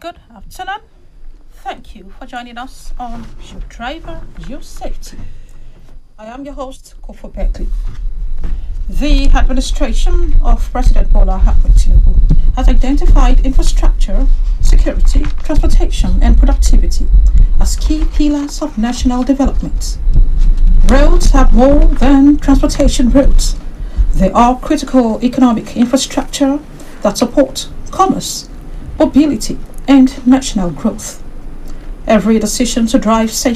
Good afternoon. Thank you for joining us on Your Driver, Your Safety. I am your host, Kofo Beckley. The administration of President Bola Ahmed Tinubu has identified infrastructure, security, transportation, and productivity as key pillars of national development. Roads are more than transportation routes. They are critical economic infrastructure that support commerce, mobility, and national growth. Every decision to drive safely